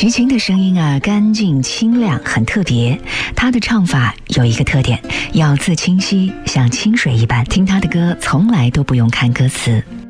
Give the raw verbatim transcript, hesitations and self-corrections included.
齐秦的声音啊，干净清亮，很特别。他的唱法有一个特点，咬字清晰，像清水一般。听他的歌，从来都不用看歌词。